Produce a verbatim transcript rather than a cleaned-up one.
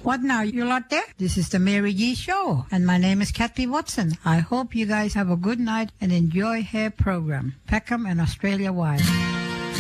What now, you lot there? This is the Mary G Show, and my name is Kathy Watson. I hope you guys have a good night and enjoy her program, Peckham and Australia Wide.